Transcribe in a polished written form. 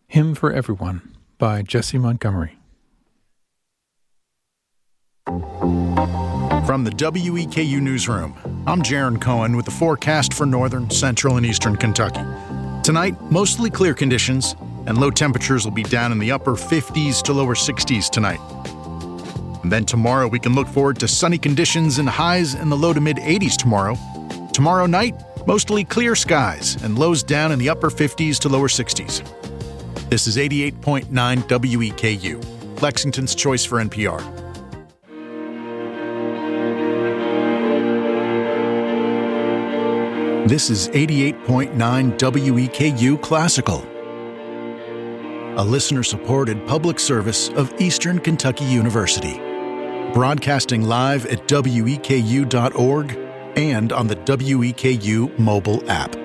Hymn for Everyone by Jesse Montgomery. From the WEKU Newsroom, I'm Jaron Cohen with the forecast for northern, central, and eastern Kentucky. Tonight, mostly clear conditions, and low temperatures will be down in the upper 50s to lower 60s tonight. And then tomorrow, we can look forward to sunny conditions and highs in the low to mid 80s tomorrow. Tomorrow night, mostly clear skies and lows down in the upper 50s to lower 60s. This is 88.9 WEKU, Lexington's choice for NPR. This is 88.9 WEKU Classical, a listener-supported public service of Eastern Kentucky University, broadcasting live at weku.org and on the WEKU mobile app.